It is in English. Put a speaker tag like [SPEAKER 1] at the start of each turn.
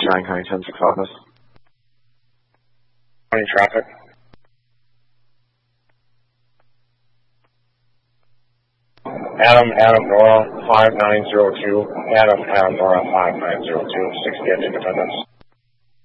[SPEAKER 1] Cheyenne County 10-6 office.
[SPEAKER 2] County traffic. Adam, Nora, 5902. Adam, Nora, 5902. 60 at Independence.